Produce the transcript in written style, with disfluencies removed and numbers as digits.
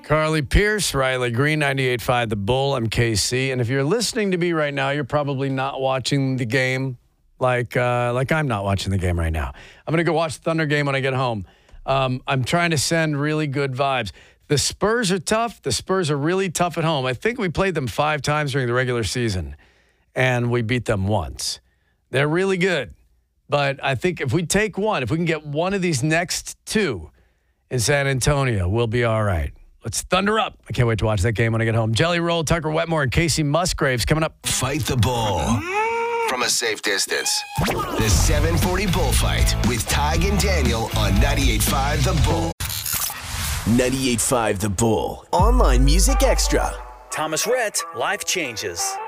Carly Pierce, Riley Green, 98.5 The Bull. I'm KC. And if you're listening to me right now, you're probably not watching the game like I'm not watching the game right now. I'm going to go watch the Thunder game when I get home. I'm trying to send really good vibes. The Spurs are tough. The Spurs are really tough at home. I think we played them 5 times during the regular season, and we beat them once. They're really good. But I think if we take one, if we can get one of these next 2 in San Antonio, we'll be all right. Let's thunder up. I can't wait to watch that game when I get home. Jelly Roll, Tucker Wetmore, and Casey Musgraves coming up. Fight the Bull from a safe distance. The 740 Bullfight with Tig and Daniel on 98.5 The Bull. 98.5 The Bull. Online Music Extra. Thomas Rhett, Life Changes.